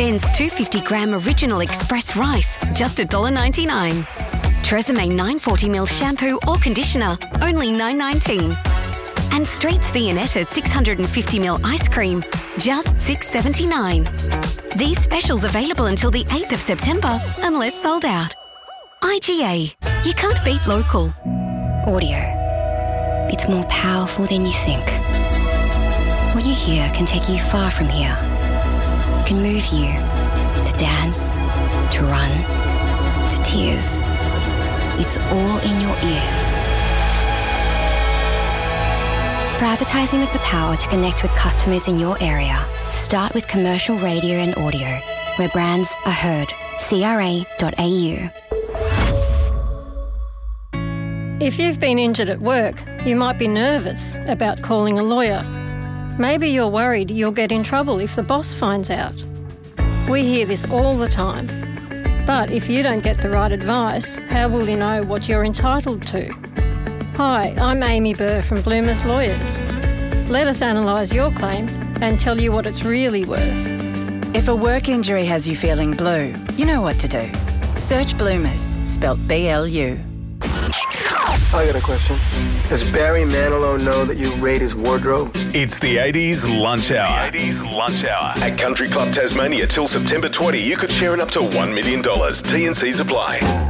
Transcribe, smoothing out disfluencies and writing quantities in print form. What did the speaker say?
Ben's 250-gram original express rice, just $1.99. Tresemme 940ml shampoo or conditioner, only $9.19. And Streets Viennetta 650ml ice cream, just $6.79. These specials available until the 8th of September, unless sold out. IGA. You can't beat local. Audio. It's more powerful than you think. What you hear can take you far from here. Can move you to dance, to run, to tears. It's all in your ears. For advertising with the power to connect with customers in your area, start with commercial radio and audio, where brands are heard. CRA.au. If you've been injured at work, you might be nervous about calling a lawyer. Maybe you're worried you'll get in trouble if the boss finds out. We hear this all the time. But if you don't get the right advice, how will you know what you're entitled to? Hi, I'm Amy Burr from Bloomers Lawyers. Let us analyse your claim and tell you what it's really worth. If a work injury has you feeling blue, you know what to do. Search Bloomers, spelt B-L-U. I got a question. Does Barry Manilow know that you raid his wardrobe? It's the 80s Lunch Hour. At Country Club Tasmania till September 20, you could share in up to $1 million. T&Cs apply.